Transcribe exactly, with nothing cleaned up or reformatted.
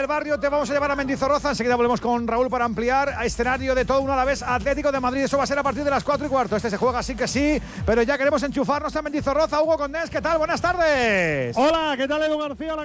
del barrio, te vamos a llevar a Mendizorroza. Enseguida volvemos con Raúl para ampliar a escenario de todo un Alavés Atlético de Madrid. Eso va a ser a partir de las cuatro y cuarto. Este se juega sí que sí, pero ya queremos enchufarnos a Mendizorroza. Hugo Condés, ¿qué tal? Buenas tardes. Hola, ¿qué tal, Edu García?